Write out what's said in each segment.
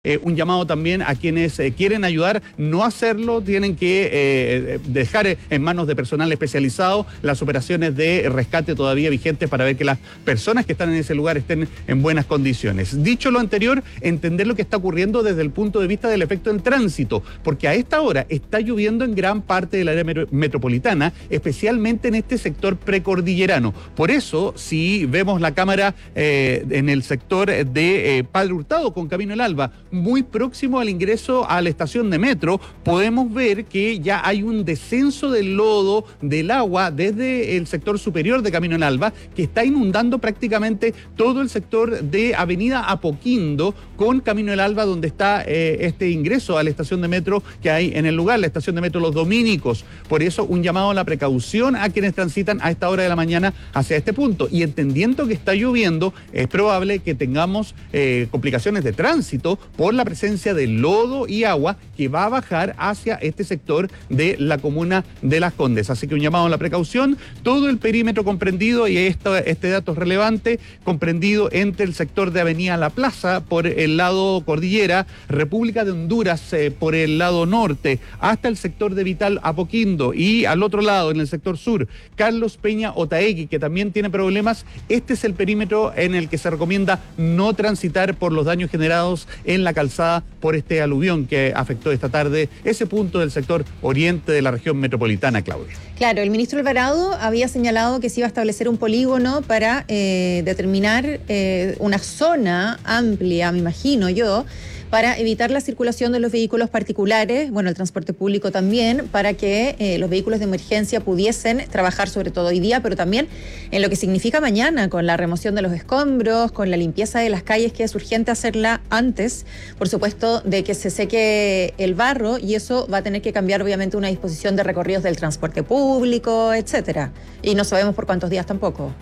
Un llamado también a quienes quieren ayudar, no hacerlo, tienen que dejar en manos de personal especializado las operaciones de rescate todavía vigentes para ver que las personas que están en ese lugar estén en buenas condiciones. Dicho lo anterior, entender lo que está ocurriendo desde el punto de vista del efecto en tránsito, porque a esta hora está lloviendo en gran parte del área metropolitana, especialmente en este sector precordillerano. Por eso, si vemos la cámara en el sector de Padre Hurtado con Camino al Alba, muy próximo al ingreso a la estación de metro, podemos ver que ya hay un descenso del lodo, del agua, desde el sector superior de Camino al Alba, que está inundando prácticamente todo el sector de Avenida Apoquindo con Camino al Alba, donde está este ingreso a la estación de metro que hay en el lugar, la estación de metro Los Dominicos. Por eso, un llamado a la precaución a quienes transitan a esta hora de la mañana hacia este punto. Y entendiendo que está lloviendo, es probable que tengamos complicaciones de tránsito por la presencia de lodo y agua que va a bajar hacia este sector de la comuna de Las Condes. Así que un llamado a la precaución, todo el perímetro comprendido, y este dato es relevante, comprendido entre el sector de Avenida La Plaza por el lado Cordillera, República de Honduras por el lado norte, hasta el sector de Vital Apoquindo, y al otro lado, en el sector sur, Carlos Peña Otaegui, que también tiene problemas. Este es el perímetro en el que se recomienda no transitar por los daños generados en la calzada por este aluvión que afectó esta tarde ese punto del sector oriente de la región metropolitana, Claudia. Claro, el ministro Alvarado había señalado que se iba a establecer un polígono para determinar una zona amplia, me imagino yo, para evitar la circulación de los vehículos particulares, bueno, el transporte público también, para que los vehículos de emergencia pudiesen trabajar sobre todo hoy día, pero también en lo que significa mañana, con la remoción de los escombros, con la limpieza de las calles, que es urgente hacerla antes, por supuesto, de que se seque el barro, y eso va a tener que cambiar obviamente una disposición de recorridos del transporte público, etcétera. Y no sabemos por cuántos días tampoco.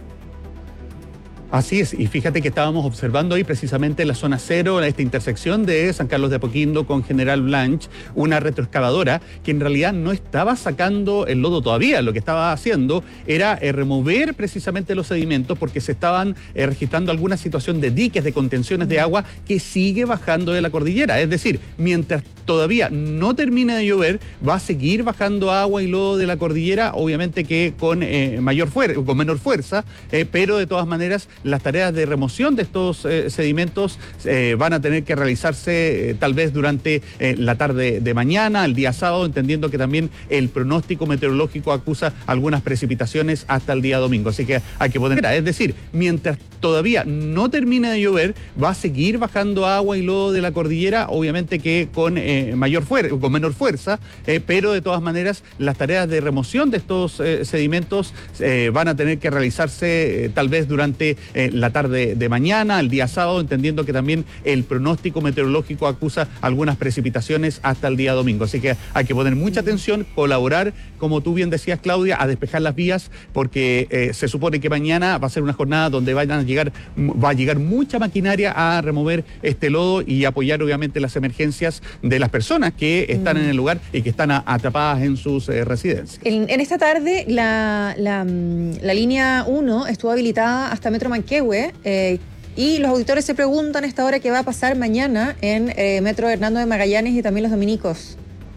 Así es, y fíjate que estábamos observando ahí precisamente en la zona cero, esta intersección de San Carlos de Apoquindo con General Blanch, una retroexcavadora que en realidad no estaba sacando el lodo todavía, lo que estaba haciendo era remover precisamente los sedimentos, porque se estaban registrando alguna situación de diques, de contenciones de agua que sigue bajando de la cordillera. Es decir, mientras todavía no termine de llover, va a seguir bajando agua y lodo de la cordillera, obviamente que con menor fuerza, pero de todas maneras las tareas de remoción de estos sedimentos van a tener que realizarse tal vez durante la tarde de mañana, el día sábado, entendiendo que también el pronóstico meteorológico acusa algunas precipitaciones hasta el día domingo. Así que hay que poner, es decir, mientras todavía no termine de llover, va a seguir bajando agua y lodo de la cordillera, obviamente que con menor fuerza, pero de todas maneras las tareas de remoción de estos sedimentos van a tener que realizarse tal vez durante la tarde de mañana, el día sábado, entendiendo que también el pronóstico meteorológico acusa algunas precipitaciones hasta el día domingo. Así que hay que poner mucha atención, colaborar, como tú bien decías, Claudia, a despejar las vías, porque se supone que mañana va a ser una jornada donde va a llegar mucha maquinaria a remover este lodo y apoyar obviamente las emergencias de las personas que están en el lugar y que están atrapadas en sus residencias. En esta tarde la línea 1 estuvo habilitada hasta Metro Manquehue, y los auditores se preguntan a esta hora qué va a pasar mañana en Metro Hernando de Magallanes y también Los Dominicos.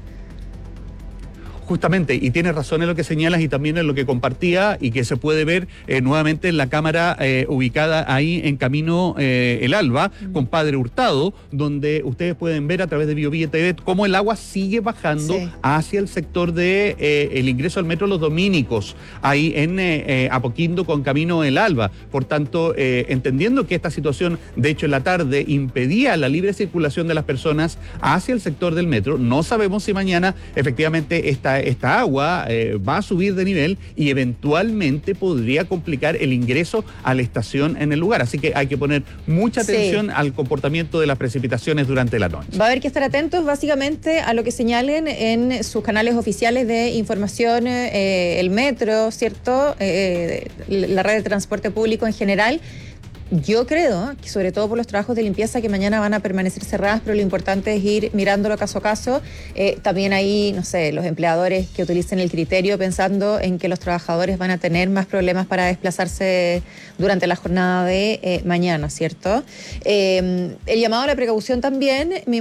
Justamente, y tienes razón en lo que señalas y también en lo que compartía y que se puede ver nuevamente en la cámara ubicada ahí en Camino el Alba, con Padre Hurtado, donde ustedes pueden ver a través de BioBio TV cómo el agua sigue bajando hacia el sector de el ingreso al metro Los Dominicos, ahí en Apoquindo con Camino el Alba. Por tanto, entendiendo que esta situación, de hecho en la tarde, impedía la libre circulación de las personas hacia el sector del metro, no sabemos si mañana efectivamente esta agua va a subir de nivel y eventualmente podría complicar el ingreso a la estación en el lugar. Así que hay que poner mucha atención al comportamiento de las precipitaciones durante la noche. Va a haber que estar atentos básicamente a lo que señalen en sus canales oficiales de información, el metro, ¿cierto? La red de transporte público en general. Yo creo que sobre todo por los trabajos de limpieza que mañana van a permanecer cerradas, pero lo importante es ir mirándolo caso a caso. También ahí, no sé, los empleadores que utilicen el criterio pensando en que los trabajadores van a tener más problemas para desplazarse durante la jornada de mañana, ¿cierto? El llamado a la precaución también,